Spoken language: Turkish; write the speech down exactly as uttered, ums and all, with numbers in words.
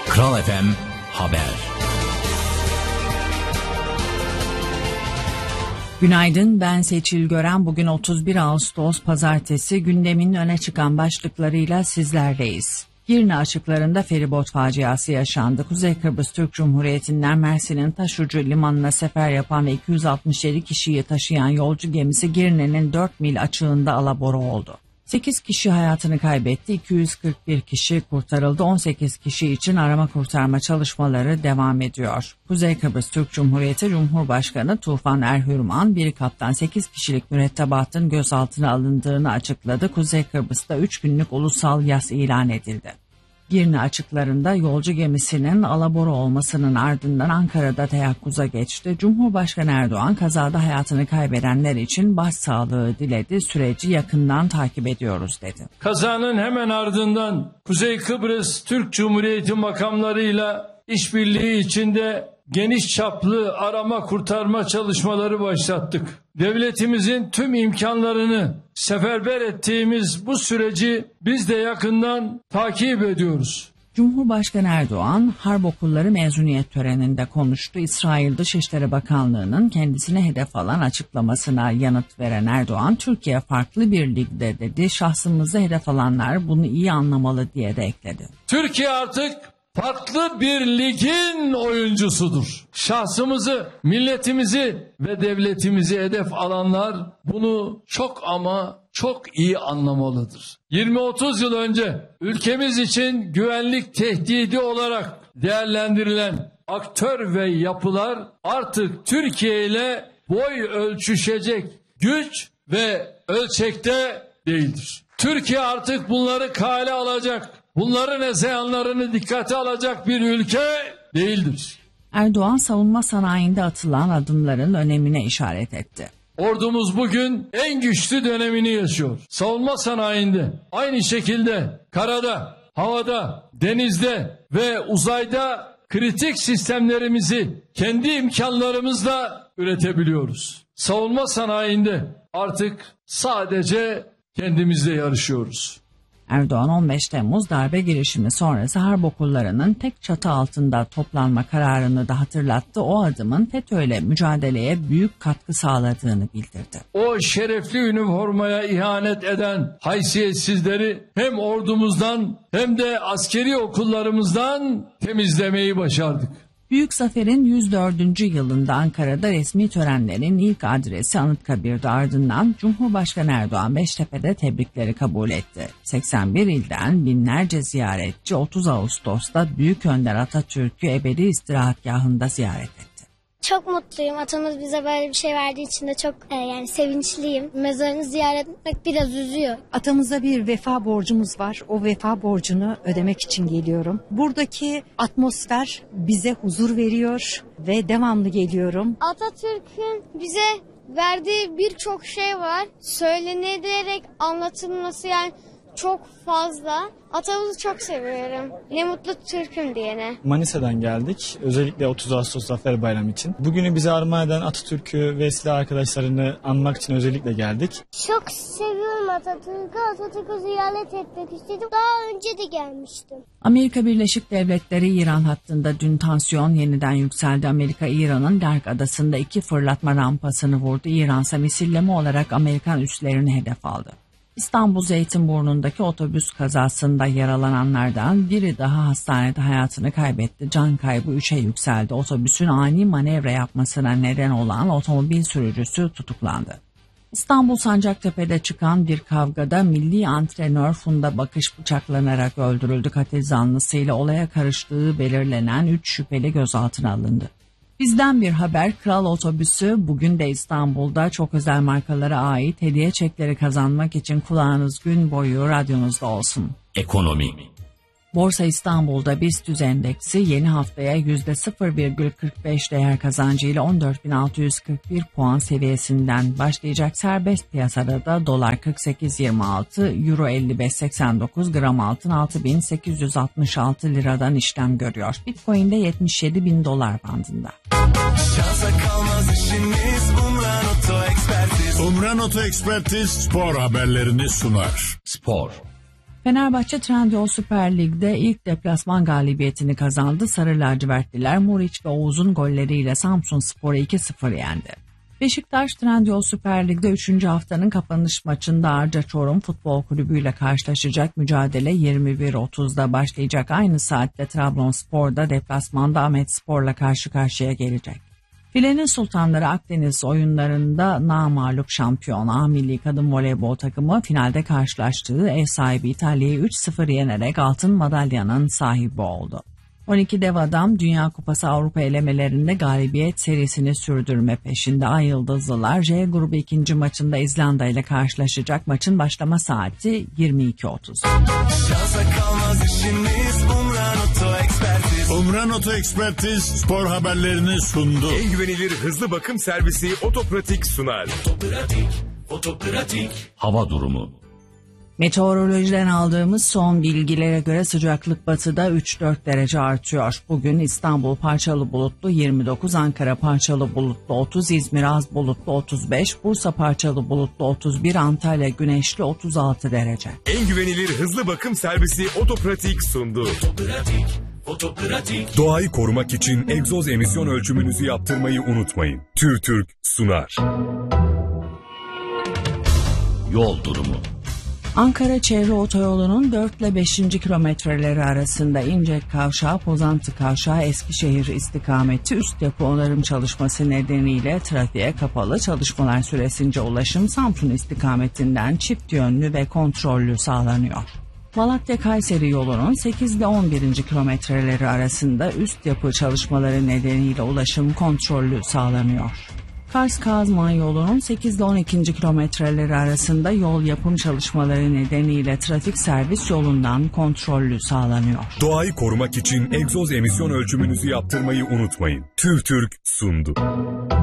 Kral F M Haber. Günaydın, ben Seçil Gören. Bugün otuz bir Ağustos Pazartesi, gündemin öne çıkan başlıklarıyla sizlerleyiz. Girne açıklarında feribot faciası yaşandı. Kuzey Kıbrıs Türk Cumhuriyeti'nden Mersin'in Taşucu limanına sefer yapan ve iki yüz altmış yedi kişiyi taşıyan yolcu gemisi Girne'nin dört mil açığında alabora oldu. sekiz kişi hayatını kaybetti, iki yüz kırk bir kişi kurtarıldı, on sekiz kişi için arama kurtarma çalışmaları devam ediyor. Kuzey Kıbrıs Türk Cumhuriyeti Cumhurbaşkanı Tufan Erhürman, bir kaptan sekiz kişilik mürettebatın gözaltına alındığını açıkladı. Kuzey Kıbrıs'ta üç günlük ulusal yas ilan edildi. Girne açıklarında yolcu gemisinin alabora olmasının ardından Ankara'da teyakkuza geçti. Cumhurbaşkanı Erdoğan kazada hayatını kaybedenler için başsağlığı diledi. Süreci yakından takip ediyoruz dedi. Kazanın hemen ardından Kuzey Kıbrıs Türk Cumhuriyeti makamlarıyla işbirliği içinde geniş çaplı arama kurtarma çalışmaları başlattık. Devletimizin tüm imkanlarını seferber ettiğimiz bu süreci biz de yakından takip ediyoruz. Cumhurbaşkanı Erdoğan, harp okulları mezuniyet töreninde konuştu. İsrail Dışişleri Bakanlığı'nın kendisine hedef alan açıklamasına yanıt veren Erdoğan, Türkiye farklı bir ligde dedi. Şahsımızı hedef alanlar bunu iyi anlamalı diye de ekledi. Türkiye artık farklı bir ligin oyuncusudur. Şahsımızı, milletimizi ve devletimizi hedef alanlar bunu çok ama çok iyi anlamalıdır. yirmi otuz yıl önce ülkemiz için güvenlik tehdidi olarak değerlendirilen aktör ve yapılar artık Türkiye ile boy ölçüşecek güç ve ölçekte değildir. Türkiye artık bunları kale alacak, bunların hezeyanlarını dikkate alacak bir ülke değildir. Erdoğan savunma sanayinde atılan adımların önemine işaret etti. Ordumuz bugün en güçlü dönemini yaşıyor. Savunma sanayinde, aynı şekilde karada, havada, denizde ve uzayda kritik sistemlerimizi kendi imkanlarımızla üretebiliyoruz. Savunma sanayinde artık sadece kendimizle yarışıyoruz. Erdoğan on beş Temmuz darbe girişimi sonrası harp okullarının tek çatı altında toplanma kararını da hatırlattı. O adımın FETÖ'yle mücadeleye büyük katkı sağladığını bildirdi. O şerefli üniformaya ihanet eden haysiyetsizleri hem ordumuzdan hem de askeri okullarımızdan temizlemeyi başardık. Büyük Zafer'in yüz dördüncü yılında Ankara'da resmi törenlerin ilk adresi Anıtkabir'de, ardından Cumhurbaşkanı Erdoğan Beştepe'de tebrikleri kabul etti. seksen bir ilden binlerce ziyaretçi otuz Ağustos'ta Büyük Önder Atatürk'ü ebedi istirahatgahında ziyaret etti. Çok mutluyum. Atamız bize böyle bir şey verdiği için de çok e, yani sevinçliyim. Mezarını ziyaret etmek biraz üzüyor. Atamıza bir vefa borcumuz var. O vefa borcunu ödemek için geliyorum. Buradaki atmosfer bize huzur veriyor ve devamlı geliyorum. Atatürk'ün bize verdiği birçok şey var. Söylenilerek anlatılması yani çok fazla. Atamızı çok seviyorum. Ne mutlu Türk'üm diyene. Manisa'dan geldik. Özellikle otuz Ağustos Zafer Bayramı için. Bugünü bize armağan eden Atatürk'ü ve silah arkadaşlarını anmak için özellikle geldik. Çok seviyorum Atatürk'ü. Atatürk'ü ziyaret etmek istedim. Daha önce de gelmiştim. Amerika Birleşik Devletleri İran hattında dün tansiyon yeniden yükseldi. Amerika, İran'ın Derg adasında iki fırlatma rampasını vurdu. İran ise misilleme olarak Amerikan üslerini hedef aldı. İstanbul Zeytinburnu'ndaki otobüs kazasında yaralananlardan biri daha hastanede hayatını kaybetti. Can kaybı üçe yükseldi. Otobüsün ani manevra yapmasına neden olan otomobil sürücüsü tutuklandı. İstanbul Sancaktepe'de çıkan bir kavgada milli antrenör Funda Bakış bıçaklanarak öldürüldü. Katil zanlısıyla olaya karıştığı belirlenen üç şüpheli gözaltına alındı. Bizden bir haber, Kral Otobüsü bugün de İstanbul'da çok özel markalara ait hediye çekleri kazanmak için kulağınız gün boyu radyonuzda olsun. Ekonomi. Borsa İstanbul'da BIST endeksi yeni haftaya yüzde sıfır virgül kırk beş değer kazancıyla on dört bin altı yüz kırk bir puan seviyesinden başlayacak. Serbest piyasada da dolar kırk sekiz yirmi altı, euro elli beş seksen dokuz, gram altın altı bin sekiz yüz altmış altı liradan işlem görüyor. Bitcoin'de yetmiş yedi bin dolar bandında. Şansa kalmaz işimiz, Umran Oto Ekspertiz. Umran Oto Ekspertiz spor haberlerini sunar. Spor. Fenerbahçe Trendyol Süper Lig'de ilk deplasman galibiyetini kazandı. Sarı lacivertliler Muriç ve Oğuz'un golleriyle Samsunspor'u iki sıfır yendi. Beşiktaş Trendyol Süper Lig'de üçüncü haftanın kapanış maçında Arca Çorum Futbol Kulübü ile karşılaşacak. Mücadele yirmi bir otuzda başlayacak. Aynı saatte Trabzonspor'da deplasmanda Ahmetspor'la karşı karşıya gelecek. Filenin Sultanları Akdeniz oyunlarında namağlup şampiyon A Milli Kadın Voleybol takımı finalde karşılaştığı ev sahibi İtalya'yı üç sıfır yenerek altın madalyanın sahibi oldu. on iki dev adam Dünya Kupası Avrupa elemelerinde galibiyet serisini sürdürme peşinde. Ay Yıldızlılar J grubu ikinci maçında İzlanda ile karşılaşacak. Maçın başlama saati yirmi iki otuz. Şansa kalmaz işimiz Umran Oto Ekspertiz. Umran Oto Ekspertiz spor haberlerini sundu. En güvenilir hızlı bakım servisi Otopratik sunar. Otopratik, otopratik. Hava durumu. Meteorolojiden aldığımız son bilgilere göre sıcaklık batıda üç dört derece artıyor. Bugün İstanbul parçalı bulutlu yirmi dokuz, Ankara parçalı bulutlu otuz, İzmir az bulutlu otuz beş, Bursa parçalı bulutlu otuz bir, Antalya güneşli otuz altı derece. En güvenilir hızlı bakım servisi Otopratik sundu. Otopratik, otopratik. Doğayı korumak için egzoz emisyon ölçümünüzü yaptırmayı unutmayın. TÜRTÜRK sunar. Yol durumu. Ankara Çevre Otoyolu'nun dört ile beşinci kilometreleri arasında İncek Kavşağı, Pozantı Kavşağı, Eskişehir istikameti üst yapı onarım çalışması nedeniyle trafiğe kapalı. Çalışmalar süresince ulaşım Samsun istikametinden çift yönlü ve kontrollü sağlanıyor. Malatya-Kayseri yolunun sekiz ile on birinci kilometreleri arasında üst yapı çalışmaları nedeniyle ulaşım kontrollü sağlanıyor. Kars-Kazman yolunun sekiz ile on ikinci kilometreleri arasında yol yapım çalışmaları nedeniyle trafik servis yolundan kontrollü sağlanıyor. Doğayı korumak için egzoz emisyon ölçümünüzü yaptırmayı unutmayın. TÜRTÜRK sundu.